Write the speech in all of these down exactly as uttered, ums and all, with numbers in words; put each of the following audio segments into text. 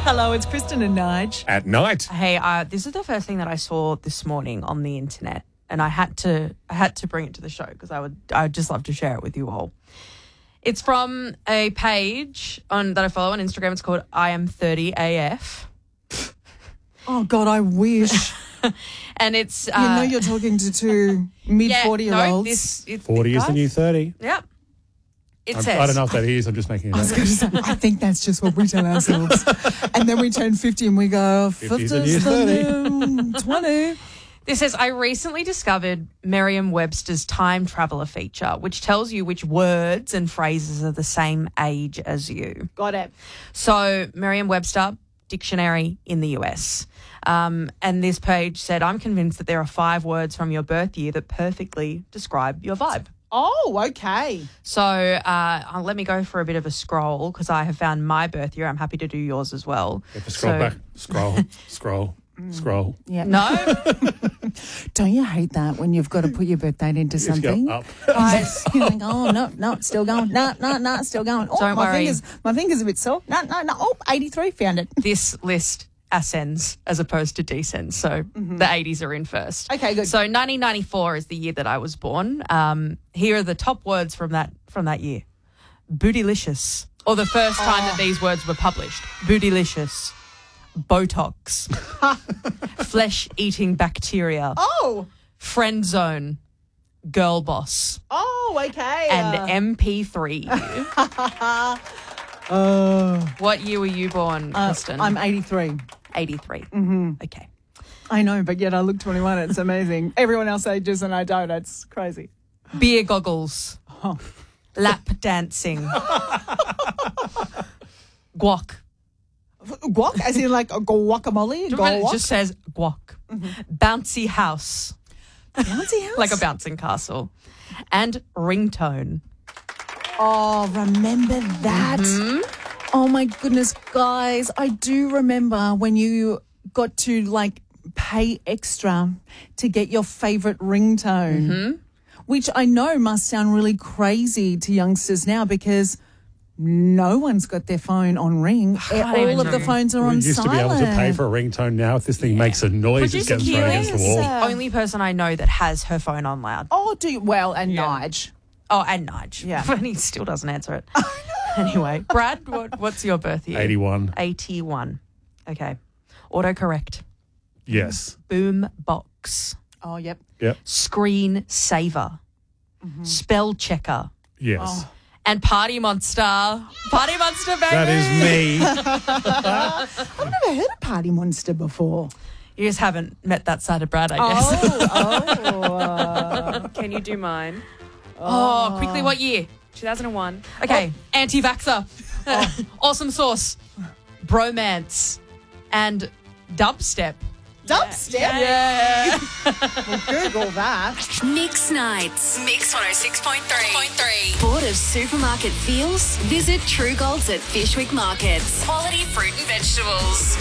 Hello, it's Kristen and Nige. At night. Hey, uh, this is the first thing that I saw this morning on the internet, and I had to I had to bring it to the show because I would I would just love to share it with you all. It's from a page on that I follow on Instagram. It's called I am thirty A F. Oh, God, I wish. And it's... Uh, you know you're talking to two mid-forty-year-olds. Yeah, no, this, it's, forty is the guys, new thirty. Yep. It I'm, says... I don't know if that is. I'm just making it I up. was going to say, I think that's just what we tell ourselves. And then we turn fifty and we go, fifty's fifty's the the new new twenty. This says, I recently discovered Merriam-Webster's time traveller feature, which tells you which words and phrases are the same age as you. Got it. So Merriam-Webster dictionary in the U S. Um, and this page said, I'm convinced that there are five words from your birth year that perfectly describe your vibe. Oh, okay. So uh, let me go for a bit of a scroll because I have found my birth year. I'm happy to do yours as well. You have to scroll So- back. Scroll, scroll, scroll. Yeah. No? Don't you hate that when you've got to put your birth date into You have to go something? up. Guys, You're like, oh, no, no, it's still going. No, no, no, it's still going. Oh, Don't my worry. Fingers, my finger's a bit sore. No, no, no. Oh, eighty-three, found it. this list ascends as opposed to descends. So the eighties are in first. Okay, good. So nineteen ninety-four is the year that I was born. Um, here are the top words from that from that year. Bootylicious, or the first time that these words were published. Bootylicious. Botox. Flesh-eating bacteria. Oh, Friend zone. Girl boss. oh, okay. And M P three. uh, What year were you born, uh, Kristen? I'm eighty-three. eighty-three. Mm-hmm. Okay. I know, but yet I look twenty-one. It's amazing. Everyone else ages and I don't. It's crazy. Beer goggles. Oh. Lap dancing. Guac. Guac, as in like a guacamole? Do you remember Guac? it just says guac. Bouncy house. Bouncy house? Like a bouncing castle. And ringtone. Oh, remember that? Mm-hmm. Oh, my goodness, guys. I do remember when you got to, like, pay extra to get your favourite ringtone, Mm-hmm. which I know must sound really crazy to youngsters now because no one's got their phone on ring. don't All even of the know. phones are We on used silent. to be able to pay for a ringtone. Now, if this thing makes a noise, Producer it's getting thrown Keely against the is wall. the only person I know that has her phone on loud. Oh, do you? Well, and Yeah. Nige. Oh, and Nige. Yeah. But he still doesn't answer it. Anyway, Brad, what, what's your birth year? eighty-one. eighty-one. Okay. Autocorrect. Yes. Boom box. Oh, yep. Yep. Screen saver. Spell checker. Yes. Oh. And Party Monster. Party Monster, baby. That is me. I've never heard of Party Monster before. You just haven't met that side of Brad, I guess. Oh, oh. uh, Can you do mine? Oh, quickly, what year? two thousand one. Okay, anti-vaxxer. Awesome sauce. Bromance. And dubstep. Dubstep? Yeah. Google that. Mix Nights. Mix one oh six point three. Bored of supermarket feels? Visit True Golds at Fishwick Markets. Quality fruit and vegetables.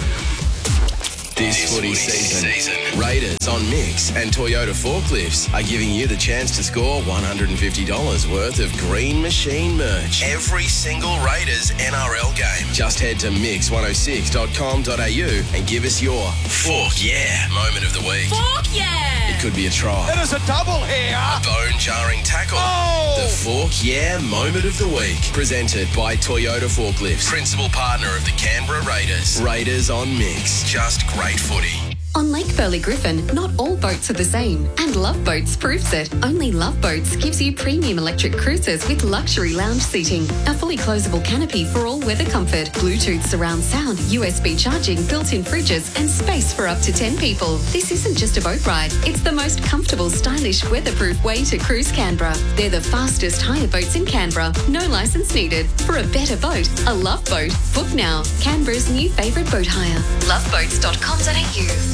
This footy season, Raiders on Mix and Toyota Forklifts are giving you the chance to score one hundred fifty dollars worth of Green Machine merch every single Raiders N R L game. Just head to mix one oh six dot com dot a u and give us your Fork Yeah moment of the week. Fork yeah! It could be a try, There's a double here. a bone-jarring tackle. Oh! The Fork Yeah moment of the week, presented by Toyota Forklifts, principal partner of the Canberra Raiders. Raiders on Mix, just great footy. On Lake Burley Griffin, not all boats are the same, and Love Boats proves it. Only Love Boats gives you premium electric cruises with luxury lounge seating, a fully closable canopy for all weather comfort, Bluetooth surround sound, U S B charging, built-in fridges, and space for up to ten people. This isn't just a boat ride, it's the most comfortable, stylish, weatherproof way to cruise Canberra. They're the fastest hire boats in Canberra, no licence needed. For a better boat, a Love Boat. Book now. Canberra's new favourite boat hire. loveboats dot com dot a u.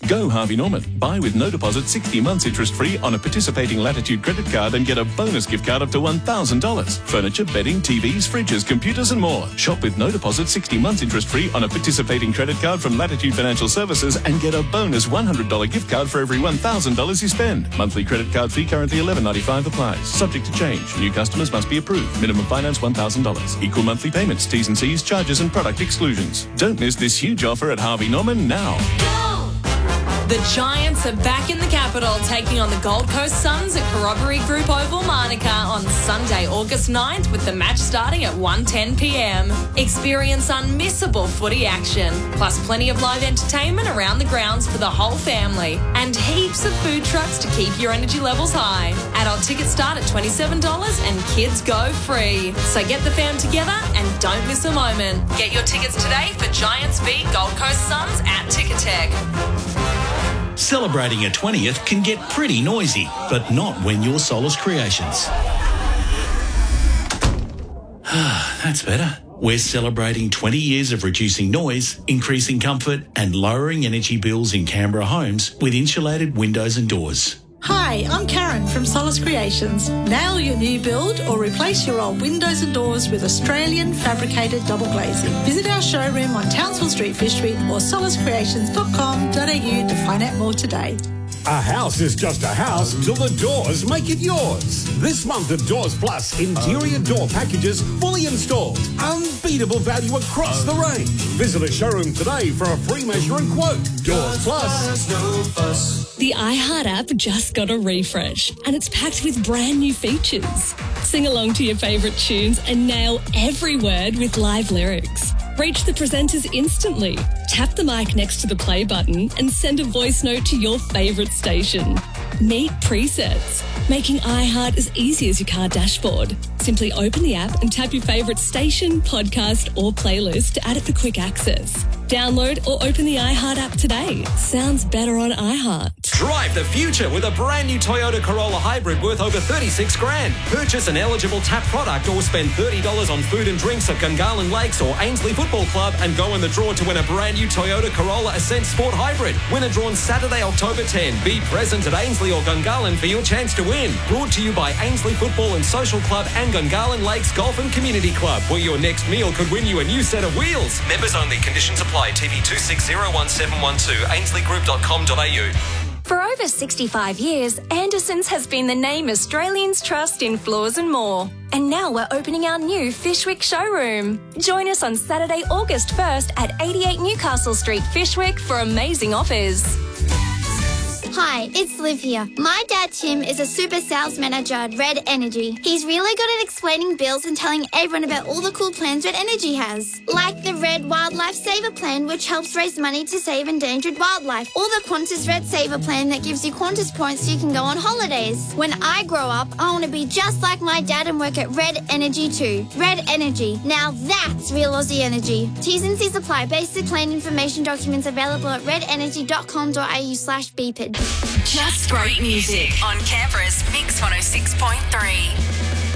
Go Harvey Norman. Buy with no deposit sixty months interest-free on a participating Latitude credit card and get a bonus gift card up to one thousand dollars. Furniture, bedding, T Vs, fridges, computers and more. Shop with no deposit sixty months interest-free on a participating credit card from Latitude Financial Services and get a bonus one hundred dollars gift card for every one thousand dollars you spend. Monthly credit card fee currently eleven ninety-five applies. Subject to change. New customers must be approved. Minimum finance one thousand dollars. Equal monthly payments, T's and C's, charges and product exclusions. Don't miss this huge offer at Harvey Norman now. The Giants are back in the capital, taking on the Gold Coast Suns at Corroboree Group Oval, Monica, on Sunday, August ninth, with the match starting at one ten p m. Experience unmissable footy action, plus plenty of live entertainment around the grounds for the whole family, and heaps of food trucks to keep your energy levels high. Adult tickets start at twenty-seven dollars and kids go free. So get the fam together and don't miss a moment. Get your tickets today for Giants v Gold Coast Suns at Ticketek. Celebrating a twentieth can get pretty noisy, but not when you're Solace Creations. That's better. We're celebrating twenty years of reducing noise, increasing comfort and lowering energy bills in Canberra homes with insulated windows and doors. Hi, I'm Karen from Solace Creations. Nail your new build or replace your old windows and doors with Australian fabricated double glazing. Visit our showroom on Townsville Street, Fishwick, or solace creations dot com dot a u to find out more today. A house is just a house till the doors make it yours. This month of Doors Plus, interior door packages fully installed. Unbeatable value across the range. Visit a showroom today for a free measure and quote. Doors Plus. The iHeart app just got a refresh and it's packed with brand new features. Sing along to your favourite tunes and nail every word with live lyrics. Reach the presenters instantly. Tap the mic next to the play button and send a voice note to your favourite station. Meet presets, making iHeart as easy as your car dashboard. Simply open the app and tap your favourite station, podcast or playlist to add it for quick access. Download or open the iHeart app today. Sounds better on iHeart. Drive the future with a brand new Toyota Corolla Hybrid worth over thirty-six grand. Purchase an eligible TAP product or spend thirty dollars on food and drinks at Gungahlin Lakes or Ainsley Football Club and go in the draw to win a brand new Toyota Corolla Ascent Sport Hybrid. Winner drawn Saturday, October tenth. Be present at Ainsley or Gungahlin for your chance to win. Brought to you by Ainsley Football and Social Club and Gungahlin Lakes Golf and Community Club, where your next meal could win you a new set of wheels. Members only. Conditions apply. T V two six zero one seven one two. ainsley group dot com dot a u. For over sixty-five years, Anderson's has been the name Australians trust in floors and more. And now we're opening our new Fishwick showroom. Join us on Saturday, August first at eighty-eight Newcastle Street, Fishwick for amazing offers. Hi, it's Liv here. My dad Tim is a super sales manager at Red Energy. He's really good at explaining bills and telling everyone about all the cool plans Red Energy has. Like the Red Wildlife Saver Plan, which helps raise money to save endangered wildlife. Or the Qantas Red Saver Plan that gives you Qantas points so you can go on holidays. When I grow up, I want to be just like my dad and work at Red Energy too. Red Energy. Now that's real Aussie energy. T's and C's apply. Basic plan information documents available at red energy dot com dot a u slash B P I D. Just great music on Canberra's Mix one oh six point three.